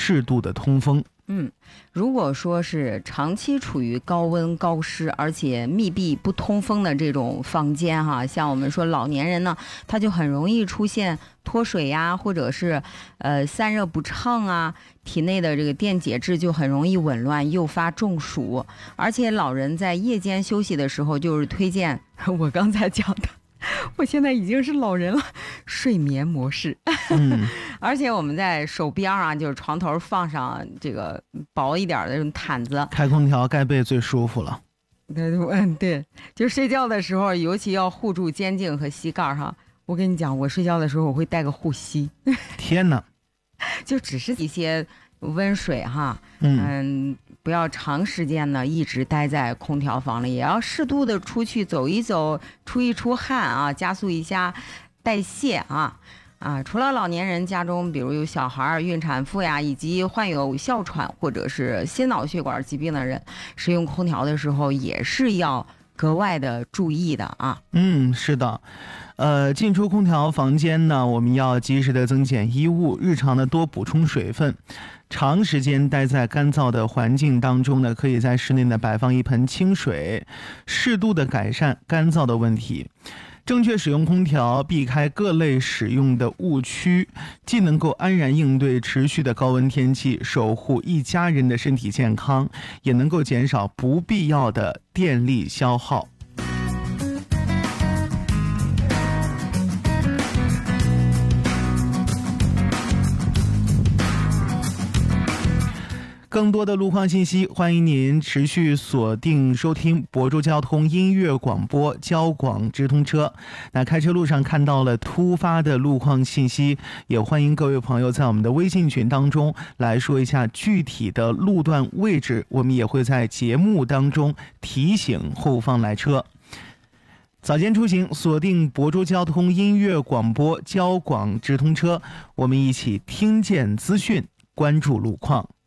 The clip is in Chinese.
适度的通风。 如果说是长期处于高温高湿而且密闭不通风的这种房间哈，像我们说老年人呢，他就很容易出现脱水呀，或者是散热不畅啊，体内的这个电解质就很容易紊乱，诱发中暑。而且老人在夜间休息的时候，就是推荐我刚才讲的。我现在已经是老人了，睡眠模式。而且我们在手边啊，就是床头放上这个薄一点的这种毯子， 开空调盖被最舒服了。 对，就睡觉的时候，尤其要护住肩颈和膝盖哈。我跟你讲，我睡觉的时候我会带个护膝。 天哪！ 就只是一些温水哈，不要长时间呢一直待在空调房里，也要适度的出去走一走，出一出汗啊，加速一下代谢啊。除了老年人家中，比如有小孩、孕产妇呀，以及患有哮喘或者是心脑血管疾病的人，使用空调的时候也是要格外的注意的啊。 是的。进出空调房间呢，我们要及时的增减衣物，日常的多补充水分。长时间待在干燥的环境当中呢，可以在室内呢摆放一盆清水，适度的改善干燥的问题。正确使用空调，避开各类使用的误区，既能够安然应对持续的高温天气，守护一家人的身体健康，也能够减少不必要的电力消耗。更多的路况信息，欢迎您持续锁定收听亳州交通音乐广播交广直通车。那开车路上看到了突发的路况信息，也欢迎各位朋友在我们的微信群当中来说一下具体的路段位置，我们也会在节目当中提醒后方来车。早间出行，锁定亳州交通音乐广播交广直通车，我们一起听见资讯，关注路况。